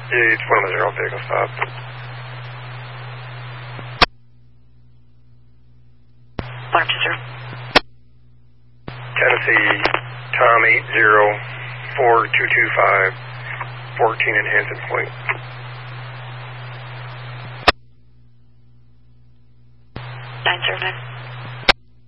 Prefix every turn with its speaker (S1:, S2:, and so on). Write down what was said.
S1: It's 110, vehicle stop. Tennessee, Tom 804-225, 14 in Hanson Point.
S2: 909.